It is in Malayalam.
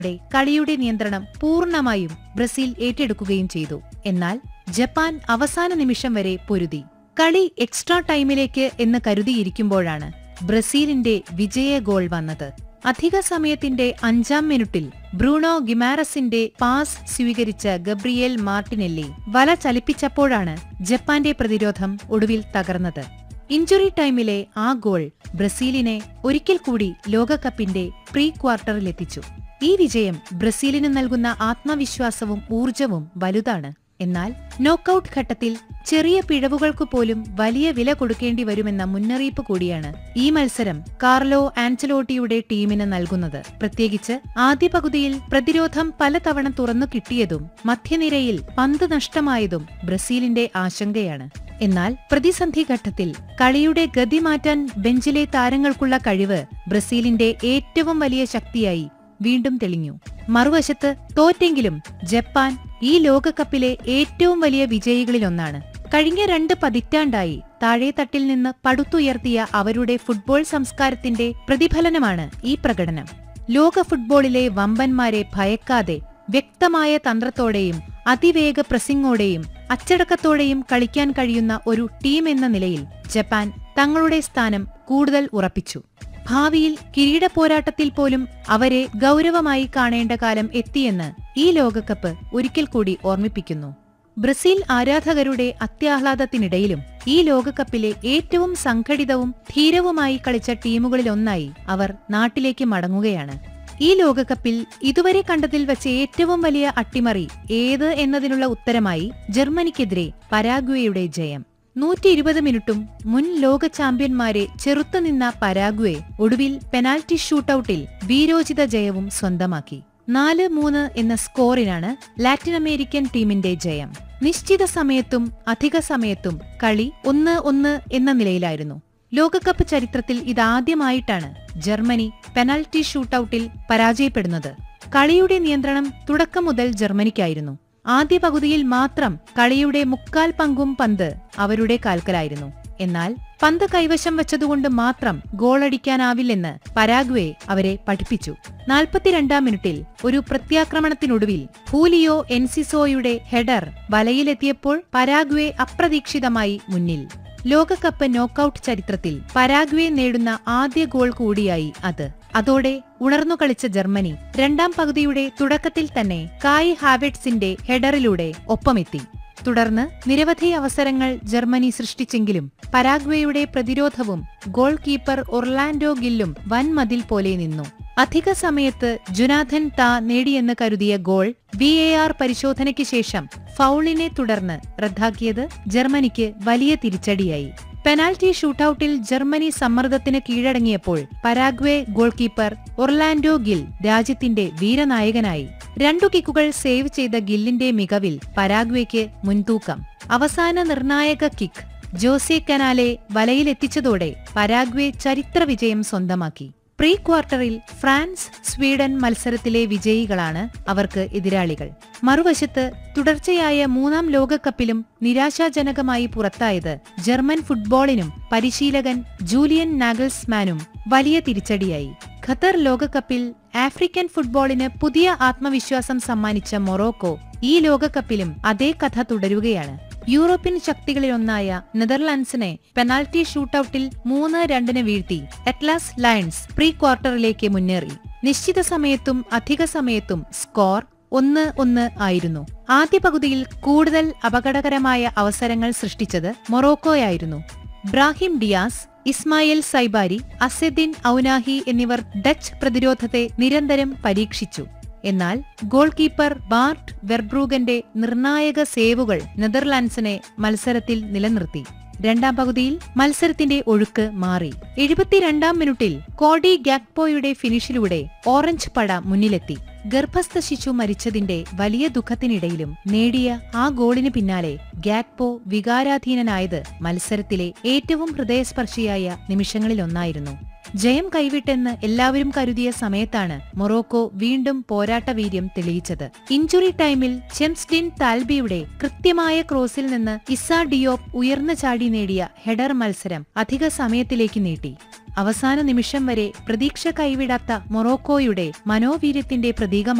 കളിയുടെ നിയന്ത്രണം പൂർണ്ണമായും ബ്രസീൽ ഏറ്റെടുക്കുകയും ചെയ്തു. എന്നാൽ ജപ്പാൻ അവസാന നിമിഷം വരെ പൊരുതി. കളി എക്സ്ട്രാ ടൈമിലേക്ക് എന്ന് കരുതിയിരിക്കുമ്പോഴാണ് ബ്രസീലിന്റെ വിജയ ഗോൾ വന്നത്. അധിക സമയത്തിന്റെ 5-ാം മിനിറ്റിൽ ബ്രൂണോ ഗിമാരസിന്റെ പാസ് സ്വീകരിച്ച ഗബ്രിയേൽ മാർട്ടിനെല്ലി വല ചലിപ്പിച്ചപ്പോഴാണ് ജപ്പാന്റെ പ്രതിരോധം ഒടുവിൽ തകർന്നത്. ഇഞ്ചുറി ടൈമിലെ ആ ഗോൾ ബ്രസീലിനെ ഒരിക്കൽ കൂടി ലോകകപ്പിന്റെ പ്രീ ക്വാർട്ടറിലെത്തിച്ചു. ഈ വിജയം ബ്രസീലിന് നൽകുന്ന ആത്മവിശ്വാസവും ഊർജവും വലുതാണ്. എന്നാൽ നോക്കൌട്ട് ഘട്ടത്തിൽ ചെറിയ പിഴവുകൾക്കു പോലും വലിയ വില കൊടുക്കേണ്ടി വരുമെന്ന മുന്നറിയിപ്പ് കൂടിയാണ് ഈ മത്സരം കാർലോ ആൻചലോട്ടിയുടെ ടീമിന് നൽകുന്നത്. പ്രത്യേകിച്ച് ആദ്യ പകുതിയിൽ പ്രതിരോധം പലതവണ തുറന്നു കിട്ടിയതും മധ്യനിരയിൽ പന്ത് നഷ്ടമായതും ബ്രസീലിന്റെ ആശങ്കയാണ്. എന്നാൽ പ്രതിസന്ധി ഘട്ടത്തിൽ കളിയുടെ ഗതി മാറ്റാൻ ബെഞ്ചിലെ താരങ്ങൾക്കുള്ള കഴിവ് ബ്രസീലിന്റെ ഏറ്റവും വലിയ ശക്തിയായി വീണ്ടും തെളിഞ്ഞു. മറുവശത്ത് തോറ്റെങ്കിലും ജപ്പാൻ ഈ ലോകകപ്പിലെ ഏറ്റവും വലിയ വിജയികളിലൊന്നാണ്. കഴിഞ്ഞ 2 പതിറ്റാണ്ടായി താഴെത്തട്ടിൽ നിന്ന് പടുത്തുയർത്തിയ അവരുടെ ഫുട്ബോൾ സംസ്കാരത്തിന്റെ പ്രതിഫലനമാണ് ഈ പ്രകടനം. ലോക ഫുട്ബോളിലെ വമ്പന്മാരെ ഭയക്കാതെ വ്യക്തമായ തന്ത്രത്തോടെയും അതിവേഗ പ്രസിംഗോടെയും അച്ചടക്കത്തോടെയും കളിക്കാൻ കഴിയുന്ന ഒരു ടീം എന്ന നിലയിൽ ജപ്പാൻ തങ്ങളുടെ സ്ഥാനം കൂടുതൽ ഉറപ്പിച്ചു. ഭാവിയിൽ കിരീട പോരാട്ടത്തിൽ പോലും അവരെ ഗൗരവമായി കാണേണ്ട കാലം എത്തിയെന്ന് ഈ ലോകകപ്പ് ഒരിക്കൽ കൂടി ഓർമ്മിപ്പിക്കുന്നു. ബ്രസീൽ ആരാധകരുടെ അത്യാഹ്ലാദത്തിനിടയിലും ഈ ലോകകപ്പിലെ ഏറ്റവും സംഘടിതവും ധീരവുമായി കളിച്ച ടീമുകളിലൊന്നായി അവർ നാട്ടിലേക്ക് മടങ്ങുകയാണ്. ഈ ലോകകപ്പിൽ ഇതുവരെ കണ്ടതിൽ വച്ച് ഏറ്റവും വലിയ അട്ടിമറി ഏത് എന്നതിനുള്ള ഉത്തരമായി ജർമ്മനിക്കെതിരെ പരാഗ്വേയുടെ ജയം. 120 മിനിറ്റും മുൻ ലോക ചാമ്പ്യന്മാരെ ചെറുത്തുനിന്ന പരാഗ്വേ ഒടുവിൽ പെനാൽറ്റി ഷൂട്ടൌട്ടിൽ വീരോചിത ജയവും സ്വന്തമാക്കി. 4-3 എന്ന സ്കോറിനാണ് ലാറ്റിൻ അമേരിക്കൻ ടീമിന്റെ ജയം. നിശ്ചിത സമയത്തും അധിക സമയത്തും കളി 1-1 എന്ന നിലയിലായിരുന്നു. ലോകകപ്പ് ചരിത്രത്തിൽ ഇതാദ്യമായിട്ടാണ് ജർമ്മനി പെനാൽറ്റി ഷൂട്ടൌട്ടിൽ പരാജയപ്പെടുന്നത്. കളിയുടെ നിയന്ത്രണം തുടക്കം മുതൽ ജർമ്മനിക്കായിരുന്നു. ആദ്യ പകുതിയിൽ മാത്രം കളിയുടെ 3/4 പങ്കും പന്ത് അവരുടെ കാൽക്കലായിരുന്നു. എന്നാൽ പന്ത് കൈവശം വച്ചതുകൊണ്ട് മാത്രം ഗോളടിക്കാനാവില്ലെന്ന് പരാഗ്വേ അവരെ പഠിപ്പിച്ചു. 42-ാം മിനിറ്റിൽ ഒരു പ്രത്യാക്രമണത്തിനൊടുവിൽ ഹൂലിയോ എൻസിസോയുടെ ഹെഡർ വലയിലെത്തിയപ്പോൾ പരാഗ്വേ അപ്രതീക്ഷിതമായി മുന്നിൽ. ലോകകപ്പ് നോക്കൌട്ട് ചരിത്രത്തിൽ പരാഗ്വേ നേടുന്ന ആദ്യ ഗോൾ കൂടിയായി അത്. അതോടെ ഉണർന്നു കളിച്ച ജർമ്മനി 2-ാം പകുതിയുടെ തുടക്കത്തിൽ തന്നെ കായ് ഹാവെർട്സിന്റെ ഹെഡറിലൂടെ ഒപ്പമെത്തി. തുടർന്ന് നിരവധി അവസരങ്ങൾ ജർമ്മനി സൃഷ്ടിച്ചെങ്കിലും പരാഗ്വേയുടെ പ്രതിരോധവും ഗോൾ കീപ്പർ ഒർലാൻഡോ ഗില്ലും വൻമതിൽ പോലെ നിന്നു. അധിക സമയത്ത് ജുനാഥൻ താ നേടിയെന്ന് കരുതിയ ഗോൾ VAR പരിശോധനയ്ക്ക് ശേഷം ഫൗളിനെ തുടർന്ന് റദ്ദാക്കിയത് ജർമ്മനിക്ക് വലിയ തിരിച്ചടിയായി. പെനാൽറ്റി ഷൂട്ടൌട്ടിൽ ജർമ്മനി സമ്മർദ്ദത്തിന് കീഴടങ്ങിയപ്പോൾ Paraguay goal keeper Orlando Gill രാജ്യത്തിന്റെ വീരനായകനായി. 2 കിക്കുകൾ സേവ് ചെയ്ത ഗില്ലിന്റെ മികവിൽ പരാഗ്വേക്ക് മുൻതൂക്കം. അവസാന നിർണായക കിക്ക് ജോസെ കനാലെ വലയിലെത്തിച്ചതോടെ പരാഗ്വേ ചരിത്ര വിജയം സ്വന്തമാക്കി. പ്രീ ക്വാർട്ടറിൽ ഫ്രാൻസ് സ്വീഡൻ മത്സരത്തിലെ വിജയികളാണ് അവർക്ക് എതിരാളികൾ. മറുവശത്ത് തുടർച്ചയായ 3-ാം ലോകകപ്പിലും നിരാശാജനകമായി പുറത്തായത് ജർമ്മൻ ഫുട്ബോളിനും പരിശീലകൻ ജൂലിയൻ നാഗൽസ്മാനും വലിയ തിരിച്ചടിയായി. ഖത്തർ ലോകകപ്പിൽ ആഫ്രിക്കൻ ഫുട്ബോളിന് പുതിയ ആത്മവിശ്വാസം സമ്മാനിച്ച മൊറോക്കോ ഈ ലോകകപ്പിലും അതേ കഥ തുടരുകയാണ്. യൂറോപ്യൻ ശക്തികളിലൊന്നായ നെതർലാൻഡ്സിനെ പെനാൽറ്റി ഷൂട്ടൌട്ടിൽ 3-2 വീഴ്ത്തി അറ്റ്ലാസ് ലയൺസ് പ്രീ ക്വാർട്ടറിലേക്ക് മുന്നേറി. നിശ്ചിത സമയത്തും അധിക സമയത്തും സ്കോർ 1-1 ആയിരുന്നു. ആദ്യ പകുതിയിൽ കൂടുതൽ അപകടകരമായ അവസരങ്ങൾ സൃഷ്ടിച്ചത് മൊറോക്കോയായിരുന്നു. ബ്രാഹിം ഡിയാസ്, ഇസ്മായിൽ സൈബാരി, അസെദിൻ ഔനാഹി എന്നിവർ ഡച്ച് പ്രതിരോധത്തെ നിരന്തരം പരീക്ഷിച്ചു. എന്നാൽ ഗോൾ കീപ്പർ ബാർട്ട് വെർബ്രൂഗന്റെ നിർണായക സേവുകൾ നെതർലാൻഡ്സിനെ മത്സരത്തിൽ നിലനിർത്തി. 2-ാം പകുതിയിൽ മത്സരത്തിന്റെ ഒഴുക്ക് മാറി. 72-ാം മിനിറ്റിൽ കോഡി ഗാക്പോയുടെ ഫിനിഷിലൂടെ ഓറഞ്ച് പട മുന്നിലെത്തി. ഗർഭസ്ഥ ശിശു മരിച്ചതിന്റെ വലിയ ദുഃഖത്തിനിടയിലും നേടിയ ആ ഗോളിന് പിന്നാലെ ഗാക്പോ വികാരാധീനനായത് മത്സരത്തിലെ ഏറ്റവും ഹൃദയസ്പർശിയായ നിമിഷങ്ങളിലൊന്നായിരുന്നു. ജയം കൈവിട്ടെന്ന് എല്ലാവരും കരുതിയ സമയത്താണ് മൊറോക്കോ വീണ്ടും പോരാട്ടവീര്യം തെളിയിച്ചത്. ഇഞ്ചുറി ടൈമിൽ ചെംസ്ഡിൻ താൽബിയുടെ കൃത്യമായ ക്രോസിൽ നിന്ന് ഇസ ഡിയോപ്പ് ഉയർന്നു ചാടി നേടിയ ഹെഡർ മത്സരം അധിക സമയത്തിലേക്ക് നീട്ടി. അവസാന നിമിഷം വരെ പ്രതീക്ഷ കൈവിടാത്ത മൊറോക്കോയുടെ മനോവീര്യത്തിന്റെ പ്രതീകമായി